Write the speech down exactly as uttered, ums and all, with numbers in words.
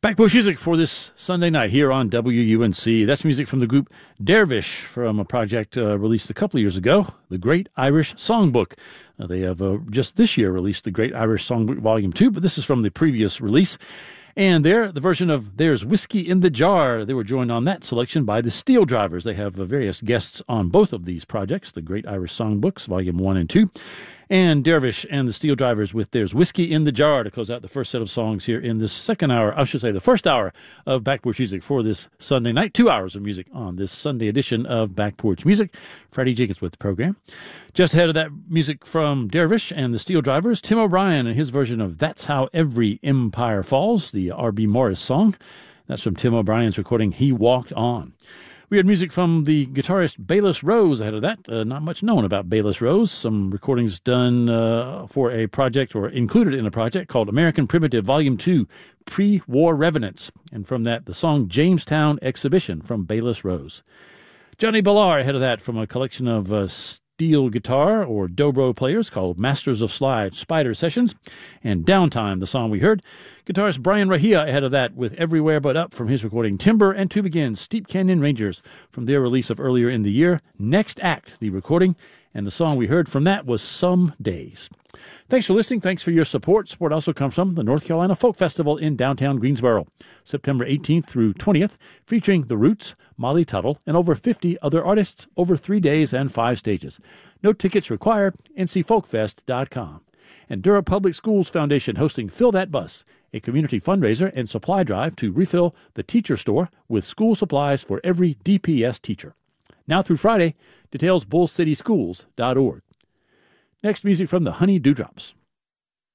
Backporch Music for this Sunday night here on W U N C. That's music from the group Dervish from a project uh, released a couple of years ago, The Great Irish Songbook. Uh, they have uh, just this year released The Great Irish Songbook Volume two, but this is from the previous release. And there, the version of There's Whiskey in the Jar. They were joined on that selection by the Steel Drivers. They have uh, various guests on both of these projects, The Great Irish Songbooks, Volume one and two. And Dervish and the Steel Drivers with There's Whiskey in the Jar to close out the first set of songs here in this second hour, I should say the first hour of Backporch Music for this Sunday night. Two hours of music on this Sunday edition of Backporch Music. Freddie Jenkins with the program. Just ahead of that music from Dervish and the Steel Drivers, Tim O'Brien and his version of That's How Every Empire Falls, the R B Morris song. That's from Tim O'Brien's recording He Walked On. We had music from the guitarist Bayless Rose ahead of that. Uh, not much known about Bayless Rose. Some recordings done uh, for a project or included in a project called American Primitive Volume two, Pre-War Revenants. And from that, the song Jamestown Exhibition from Bayless Rose. Johnny Ballar ahead of that from a collection of uh, steel guitar or dobro players called Masters of Slide Spider Sessions. And Downtime, the song we heard. Guitarist Brian Rahia ahead of that with Everywhere But Up from his recording Timber, and to begin, Steep Canyon Rangers from their release of earlier in the year, Next Act, the recording, and the song we heard from that was Some Days. Thanks for listening. Thanks for your support. Support also comes from the North Carolina Folk Festival in downtown Greensboro, September eighteenth through twentieth, featuring The Roots, Molly Tuttle, and over fifty other artists over three days and five stages. No tickets required, N C folk fest dot com. And Durham Public Schools Foundation hosting Fill That Bus, a community fundraiser and supply drive to refill the teacher store with school supplies for every D P S teacher. Now through Friday, details bull city schools dot org. Next, music from the Honey Dewdrops.